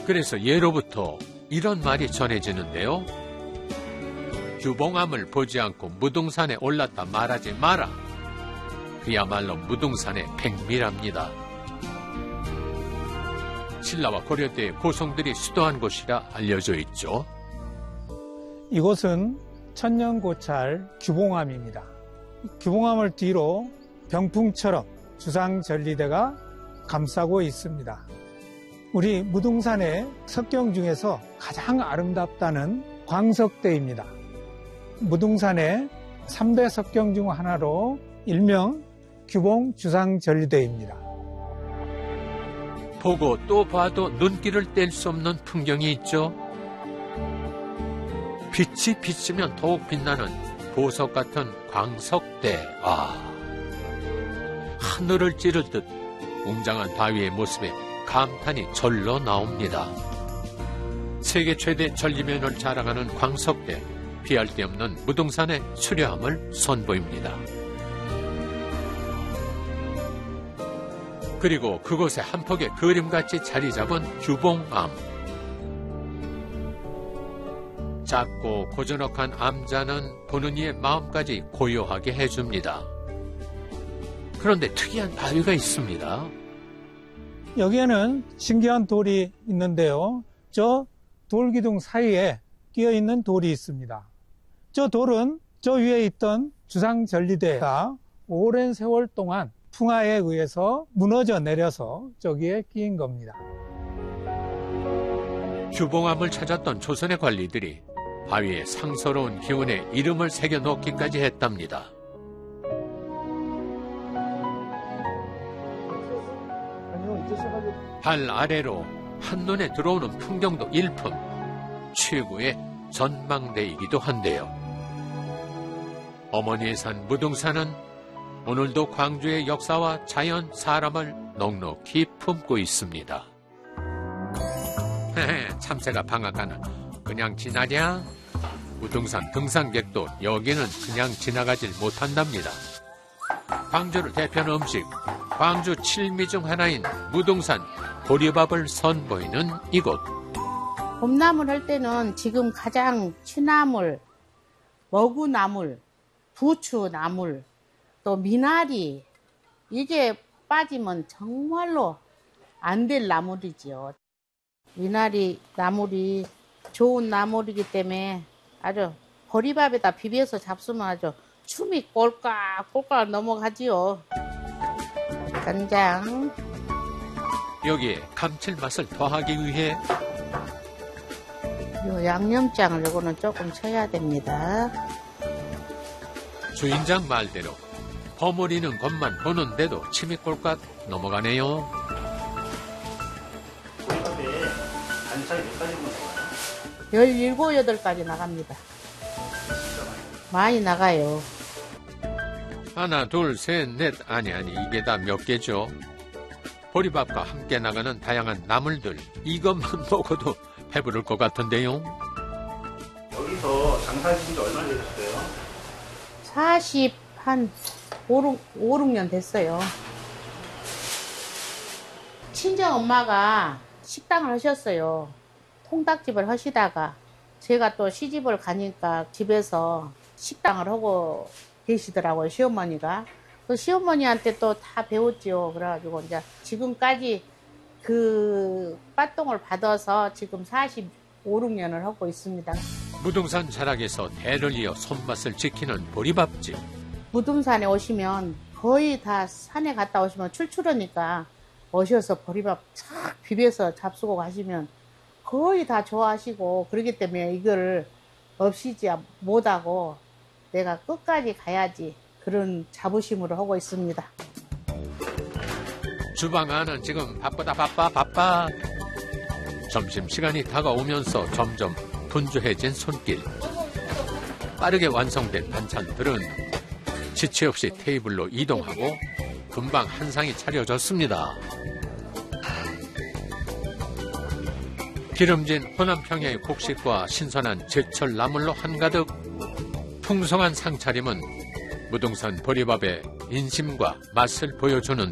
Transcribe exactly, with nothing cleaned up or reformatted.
그래서 예로부터 이런 말이 전해지는데요. 규봉암을 보지 않고 무등산에 올랐다 말하지 마라. 그야말로 무등산의 백미랍니다. 신라와 고려 때 고성들이 수도한 곳이라 알려져 있죠. 이곳은 천년고찰 규봉암입니다. 규봉암을 뒤로 병풍처럼 주상전리대가 감싸고 있습니다. 우리 무등산의 석경 중에서 가장 아름답다는 광석대입니다. 무등산의 삼 대 석경 중 하나로 일명 규봉 주상전리대입니다. 보고 또 봐도 눈길을 뗄 수 없는 풍경이 있죠. 빛이 비치면 더욱 빛나는 보석 같은 광석대. 아, 하늘을 찌르듯 웅장한 바위의 모습에 감탄이 절로 나옵니다. 세계 최대 전리면을 자랑하는 광석대, 피할 데 없는 무등산의 수려함을 선보입니다. 그리고 그곳에 한 폭의 그림같이 자리 잡은 규봉암. 작고 고즈넉한 암자는 보는 이의 마음까지 고요하게 해줍니다. 그런데 특이한 바위가 있습니다. 여기에는 신기한 돌이 있는데요. 저 돌기둥 사이에 끼어있는 돌이 있습니다. 저 돌은 저 위에 있던 주상전리대가 오랜 세월 동안 풍화에 의해서 무너져 내려서 저기에 끼인 겁니다. 규봉암을 찾았던 조선의 관리들이 바위에 상서로운 기운에 이름을 새겨 놓기까지 했답니다. 발 아래로 한눈에 들어오는 풍경도 일품, 최고의 전망대이기도 한데요. 어머니의 산 무등산은 오늘도 광주의 역사와 자연, 사람을 넉넉히 품고 있습니다. 참새가 방앗간을 그냥 지나냐? 무등산 등산객도 여기는 그냥 지나가질 못한답니다. 광주를 대표하는 음식, 광주 칠미 중 하나인 무등산 보리밥을 선보이는 이곳. 봄나물 할 때는 지금 가장 취나물, 머구나물, 부추나물, 또 미나리, 이게 빠지면 정말로 안 될 나물이지요. 미나리 나물이 좋은 나물이기 때문에 아주 보리밥에다 비벼서 잡수면 아주 춤이 꼴깍꼴깍 넘어가지요. 간장. 여기에 감칠맛을 더하기 위해 요 양념장을 요거는 조금 쳐야 됩니다. 주인장 말대로 버무리는 것만 보는데도 침이 꼴깍 넘어가네요. 보리밥에 반찬이 몇 가지 나가요? 열일곱, 여덟 가지 나갑니다. 많이 나가요. 하나, 둘, 셋, 넷, 아니 아니 이게 다 몇 개죠? 보리밥과 함께 나가는 다양한 나물들, 이것만 먹어도 배부를 것 같은데요. 여기서 장사하신 지 얼마나 되셨어요? 사십, 한 오, 육 년 됐어요. 친정 엄마가 식당을 하셨어요. 통닭집을 하시다가 제가 또 시집을 가니까 집에서 식당을 하고 계시더라고요, 시어머니가. 그 시어머니한테 또 다 배웠죠. 그래가지고 이제 지금까지 그 빠똥을 받아서 지금 사십오, 육 년을 하고 있습니다. 무등산 자락에서 대를 이어 손맛을 지키는 보리밥집. 무등산에 오시면 거의 다 산에 갔다 오시면 출출하니까 오셔서 보리밥 쫙 비벼서 잡수고 가시면 거의 다 좋아하시고, 그렇기 때문에 이거를 없이지 못하고 내가 끝까지 가야지 그런 자부심으로 하고 있습니다. 주방 안은 지금 바쁘다 바빠 바빠. 점심시간이 다가오면서 점점 분주해진 손길. 빠르게 완성된 반찬들은 지체 없이 테이블로 이동하고 금방 한 상이 차려졌습니다. 기름진 호남 평야의 곡식과 신선한 제철 나물로 한가득. 풍성한 상차림은 무등산 보리밥의 인심과 맛을 보여주는